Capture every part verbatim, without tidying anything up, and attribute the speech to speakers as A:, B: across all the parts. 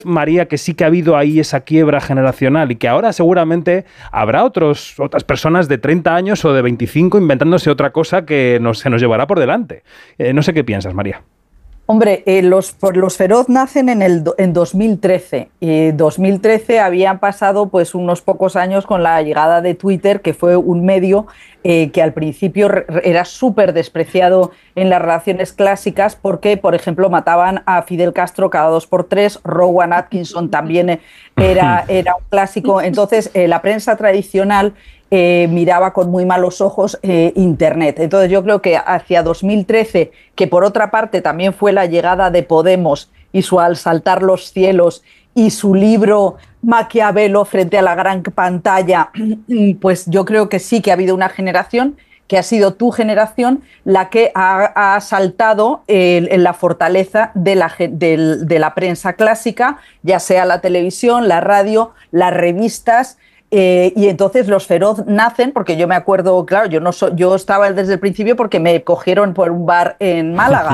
A: María, que sí que ha habido ahí esa quiebra generacional y que ahora seguramente habrá otros, otras personas de treinta años o de veinticinco inventándose otra cosa que nos, se nos llevará por delante. Eh, no sé qué piensas, María.
B: Hombre, eh, los, los Feroz nacen en, el, en dos mil trece y dos mil trece habían pasado pues unos pocos años con la llegada de Twitter, que fue un medio eh, que al principio re, era súper despreciado en las relaciones clásicas porque, por ejemplo, mataban a Fidel Castro cada dos por tres, Rowan Atkinson también era, era un clásico. Entonces, eh, la prensa tradicional Eh, miraba con muy malos ojos eh, Internet. Entonces yo creo que hacia dos mil trece, que por otra parte también fue la llegada de Podemos y su Al saltar los cielos y su libro Maquiavelo frente a la gran pantalla, pues yo creo que sí que ha habido una generación que ha sido tu generación la que ha, ha saltado eh, en la fortaleza de la, de, de la prensa clásica, ya sea la televisión, la radio, las revistas. Eh, y entonces los Feroz nacen, porque yo me acuerdo, claro, yo no so, yo estaba desde el principio porque me cogieron por un bar en Málaga.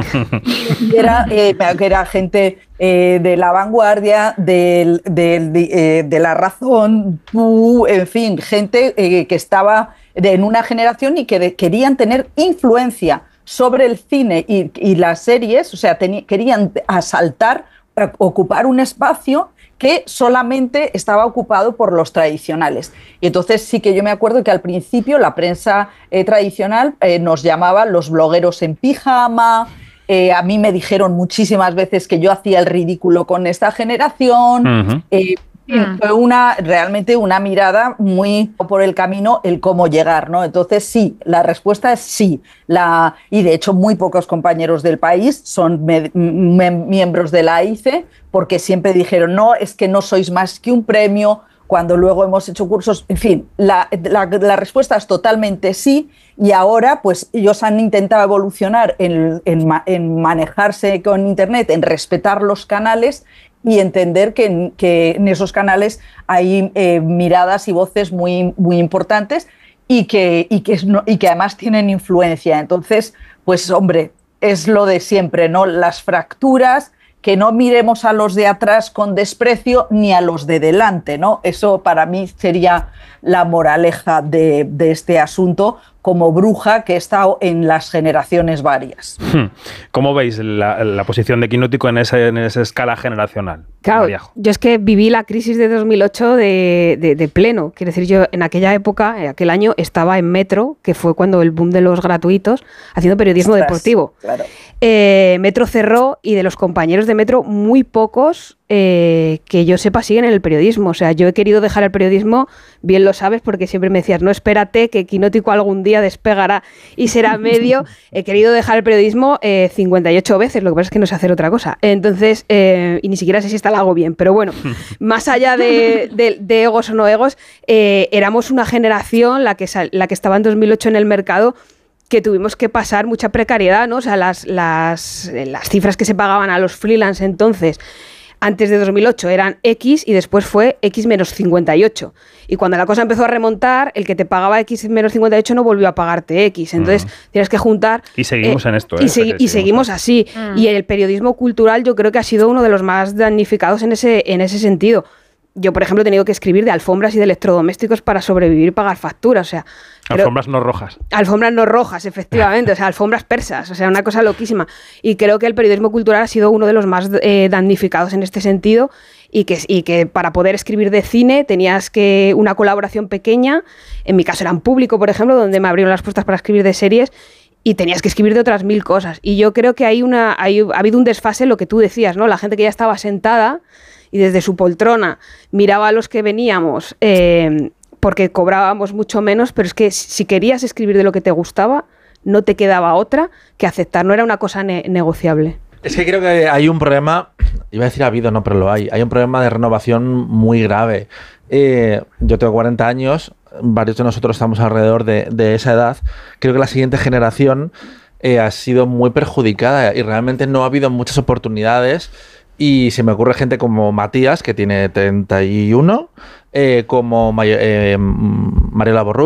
B: Y era, eh, era gente eh, de La Vanguardia, del, del, de, eh, de La Razón, tú, en fin, gente eh, que estaba de, en una generación y que de, querían tener influencia sobre el cine y, y las series, o sea, ten, querían asaltar, ocupar un espacio que solamente estaba ocupado por los tradicionales. Y entonces sí que yo me acuerdo que al principio la prensa eh, tradicional eh, nos llamaba los blogueros en pijama. Eh, a mí me dijeron muchísimas veces que yo hacía el ridículo con esta generación. Uh-huh. eh, Fue una, realmente una mirada muy por el camino, el cómo llegar, ¿no? Entonces, sí, la respuesta es sí. La, y de hecho, muy pocos compañeros del país son me, me, miembros de la A I C E, porque siempre dijeron, no, es que no sois más que un premio, cuando luego hemos hecho cursos. En fin, la, la, la respuesta es totalmente sí, y ahora, pues, ellos han intentado evolucionar en, en, en manejarse con Internet, en respetar los canales, y entender que, que en esos canales hay eh, miradas y voces muy, muy importantes y que, y, que es, y que además tienen influencia. Entonces, pues hombre, es lo de siempre, ¿no? Las fracturas, que no miremos a los de atrás con desprecio ni a los de delante, ¿no? Eso para mí sería la moraleja de, de este asunto, como bruja que he estado en las generaciones varias.
A: ¿Cómo veis la, la posición de Quinótico en, ese, en esa escala generacional?
C: Claro,
A: Mariajo.
C: Yo es que viví la crisis de dos mil ocho de, de, de pleno. Quiero decir, yo en aquella época, en aquel año, estaba en Metro, que fue cuando el boom de los gratuitos, haciendo periodismo Ostras, deportivo.
B: Claro.
C: Eh, Metro cerró y de los compañeros de Metro, muy pocos eh, que yo sepa siguen en el periodismo. O sea, yo he querido dejar el periodismo, bien lo sabes, porque siempre me decías, no, espérate, que Quinótico algún día despegará y será medio. He querido dejar el periodismo eh, cincuenta y ocho veces, lo que pasa es que no sé hacer otra cosa. Entonces, eh, y ni siquiera sé si esta la hago bien, pero bueno, más allá de, de, de egos o no egos, eh, éramos una generación, la que, sal, la que estaba en dos mil ocho en el mercado, que tuvimos que pasar mucha precariedad, ¿no? O sea, las, las, las cifras que se pagaban a los freelance entonces, antes de dos mil ocho, eran X y después fue X menos cincuenta y ocho. Y cuando la cosa empezó a remontar, el que te pagaba X menos cincuenta y ocho no volvió a pagarte X. Entonces, uh-huh. tienes que juntar...
A: Y seguimos eh, en esto. ¿eh?
C: Y, segui- y seguimos así. Uh-huh. Y el periodismo cultural yo creo que ha sido uno de los más damnificados en ese, en ese sentido. Yo, por ejemplo, he tenido que escribir de alfombras y de electrodomésticos para sobrevivir y pagar facturas. O sea,
A: alfombras
C: creo,
A: no rojas.
C: Alfombras no rojas, efectivamente. O sea, alfombras persas. O sea, una cosa loquísima. Y creo que el periodismo cultural ha sido uno de los más eh, damnificados en este sentido. Y que, y que para poder escribir de cine tenías que una colaboración pequeña. En mi caso era en Público, por ejemplo, donde me abrieron las puertas para escribir de series. Y tenías que escribir de otras mil cosas. Y yo creo que hay una, hay, ha habido un desfase en lo que tú decías, ¿no? La gente que ya estaba sentada y desde su poltrona miraba a los que veníamos eh, porque cobrábamos mucho menos, pero es que si querías escribir de lo que te gustaba, no te quedaba otra que aceptar, no era una cosa ne- negociable.
D: Es que creo que hay un problema, iba a decir ha habido, no, pero lo hay, hay un problema de renovación muy grave. Eh, yo tengo cuarenta años, varios de nosotros estamos alrededor de, de esa edad. Creo que la siguiente generación eh, ha sido muy perjudicada y realmente no ha habido muchas oportunidades. Y se me ocurre gente como Matías, que tiene treinta y uno, eh, como May- eh, Mariela Borrú,